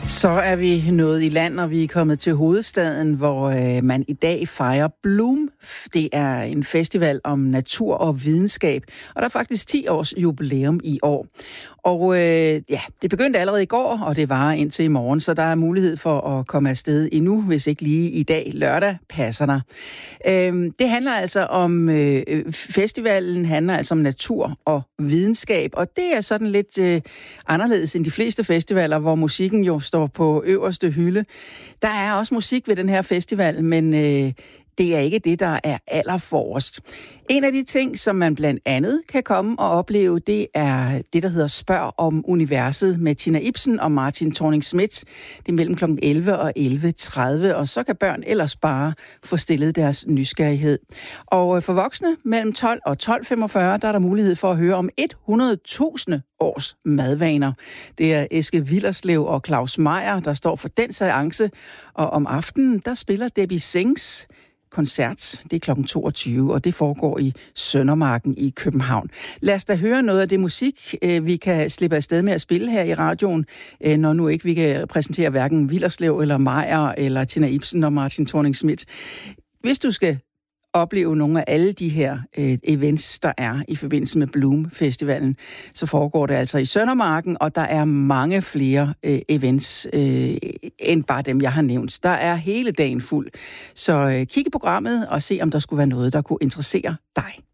Så er vi nået i land, og vi er kommet til hovedstaden, hvor man i dag fejrer Bloom. Det er en festival om natur og videnskab, og der er faktisk 10 års jubilæum i år. Og det begyndte allerede i går, og det varer indtil i morgen, så der er mulighed for at komme afsted endnu, hvis ikke lige i dag lørdag passer der. Det handler altså om, festivalen handler altså om natur og videnskab, og det er sådan lidt anderledes end de fleste festivaler, hvor musikken jo står på øverste hylde. Der er også musik ved den her festival, men det er ikke det, der er allerforrest. En af de ting, som man blandt andet kan komme og opleve, det er det, der hedder Spørg om universet med Tina Ibsen og Martin Thorning-Schmidt. Det er mellem kl. 11 og 11.30, og så kan børn ellers bare få stillet deres nysgerrighed. Og for voksne mellem 12 og 12.45, der er der mulighed for at høre om 100.000 års madvaner. Det er Eske Willerslev og Claus Meyer, der står for den seance, og om aftenen, der spiller Debbie Sings koncert. Det er kl. 22, og det foregår i Søndermarken i København. Lad os da høre noget af det musik, vi kan slippe afsted med at spille her i radioen, når nu ikke vi kan præsentere hverken Willerslev eller Meyer eller Tina Ibsen og Martin Thorning-Schmidt. Hvis du skal opleve nogle af alle de her events, der er i forbindelse med Bloom Festivalen, så foregår det altså i Søndermarken, og der er mange flere events end bare dem, jeg har nævnt. Der er hele dagen fuld. Så kig i programmet og se, om der skulle være noget, der kunne interessere dig.